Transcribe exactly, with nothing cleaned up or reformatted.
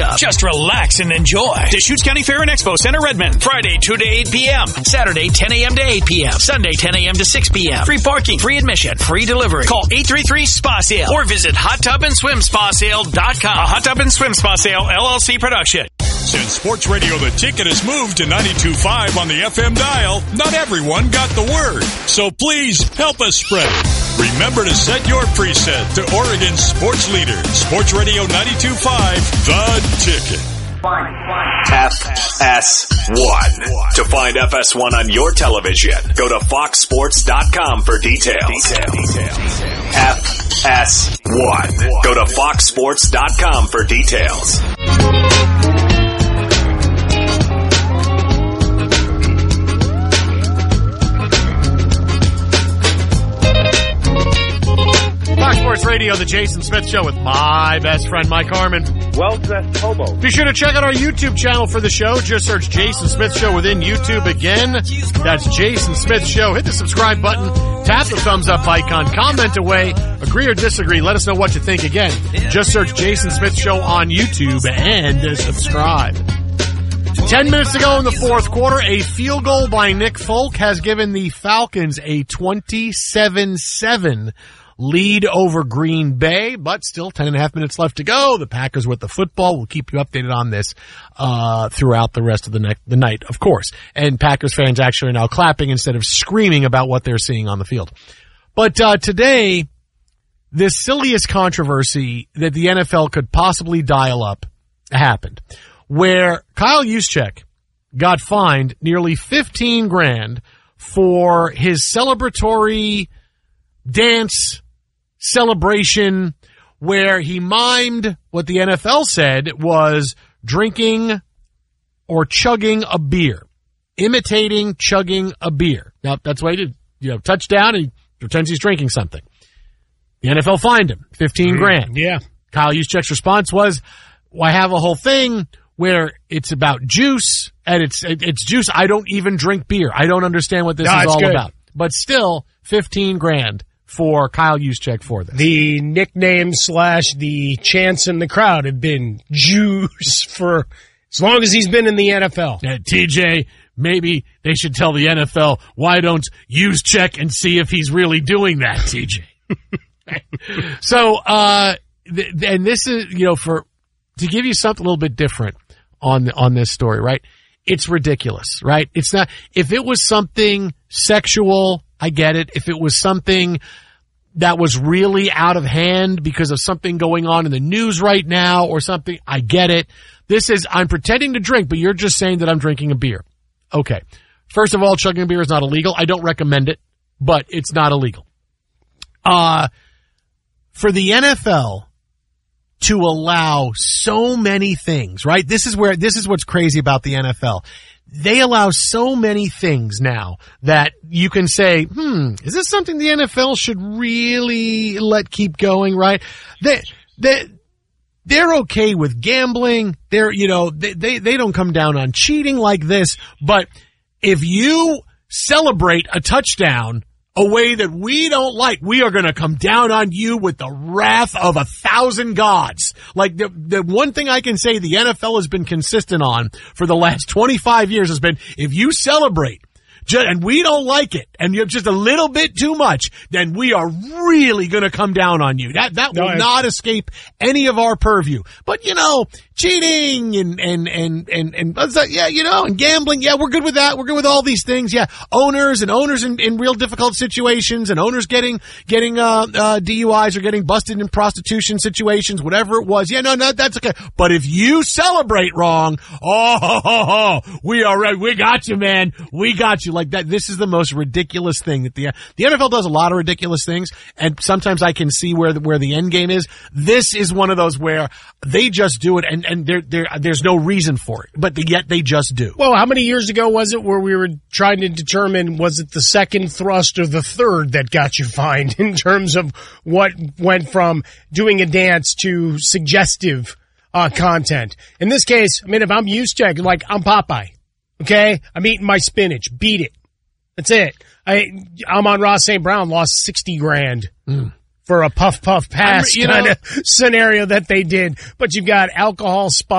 tub. Just relax and enjoy. Deschutes County Fair and Expo Center, Redmond. Friday, two to eight p.m. Saturday, ten a.m. to eight p.m. Sunday, ten a.m. to six p.m. Free parking, free admission, free delivery. Call eight three three SPA SALE or visit hot tub and swim spa sale dot com. A Hot Tub and Swim Spa Sale, L L C production. Since Sports Radio The Ticket has moved to ninety-two point five on the F M dial, not everyone got the word. So please help us spread it. Remember to set your preset to Oregon's sports leader, Sports Radio ninety-two point five, The Ticket. F S one. To find F S one on your television, go to fox sports dot com for details. F S one. Go to fox sports dot com for details. Fox Sports Radio, the Jason Smith Show with my best friend, Mike Harmon. Well-dressed hobo. Be sure to check out our YouTube channel for the show. Just search Jason Smith Show within YouTube again. That's Jason Smith Show. Hit the subscribe button. Tap the thumbs up icon. Comment away. Agree or disagree. Let us know what you think. Again, just search Jason Smith Show on YouTube and subscribe. Ten minutes to go in the fourth quarter. A field goal by Nick Folk has given the Falcons a twenty-seven seven lead over Green Bay, but still ten and a half minutes left to go. The Packers with the football. We'll keep you updated on this uh throughout the rest of the, ne- the night, of course. And Packers fans actually are now clapping instead of screaming about what they're seeing on the field. But uh today, the silliest controversy that the N F L could possibly dial up happened, where Kyle Juszczyk got fined nearly fifteen grand for his celebratory dance celebration where he mimed what the N F L said was drinking or chugging a beer, imitating chugging a beer. Now, that's what he did. You know, touchdown, he pretends he's drinking something. The N F L fined him fifteen grand. Yeah. Kyle Juszczyk's response was, well, I have a whole thing where it's about juice, and it's it's juice. I don't even drink beer. I don't understand what this no, is all good. about. But still, fifteen grand for Kyle Juszczyk for this. The nickname slash the chants in the crowd have been Juice for as long as he's been in the N F L. Uh, T J, maybe they should tell the N F L, why don't Juszczyk and see if he's really doing that, T J. So, uh, th- and this is, you know, for, to give you something a little bit different on, on this story, right? It's ridiculous, right? It's not, if it was something sexual, I get it. If it was something that was really out of hand because of something going on in the news right now or something, I get it. This is, I'm pretending to drink, but you're just saying that I'm drinking a beer. Okay. First of all, chugging a beer is not illegal. I don't recommend it, but it's not illegal. Uh, for the N F L to allow so many things, right? This is where, this is what's crazy about the N F L. They allow so many things now that you can say, hmm, is this something the N F L should really let keep going, right? They, they, they're okay with gambling. They're, you know, they, they, they don't come down on cheating like this, but if you celebrate a touchdown a way that we don't like, we are going to come down on you with the wrath of a thousand gods. Like the, the one thing I can say the N F L has been consistent on for the last twenty-five years has been, if you celebrate just, and we don't like it, and you're just a little bit too much, then we are really going to come down on you. That, that will no, not escape any of our purview. But, you know, cheating and, and, and, and, and, yeah, you know, and gambling. Yeah, we're good with that. We're good with all these things. Yeah. Owners and owners in, in real difficult situations and owners getting, getting, uh, uh, D U Is or getting busted in prostitution situations, whatever it was. Yeah, no, no, that's okay. But if you celebrate wrong, oh, ho, ho, ho, we are ready. We got you, man. We got you. Like that. This is the most ridiculous thing that the, the N F L does a lot of ridiculous things. And sometimes I can see where the, where the end game is. This is one of those where they just do it and, and there, there, there's no reason for it, but yet they just do. Well, how many years ago was it where we were trying to determine, was it the second thrust or the third that got you fined in terms of what went from doing a dance to suggestive, uh, content? In this case, I mean, if I'm Juszczyk, like I'm Popeye, okay? I'm eating my spinach, beat it. That's it. I, I'm on Ross Saint Brown, lost sixty grand. Mm. For a puff puff pass kind of scenario that they did, but you've got alcohol, spot.